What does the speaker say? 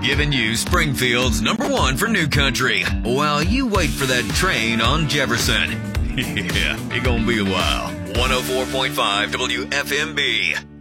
Giving you Springfield's #1 for new country while you wait for that train on Jefferson. Yeah, it's gonna be a while. 104.5 WFMB.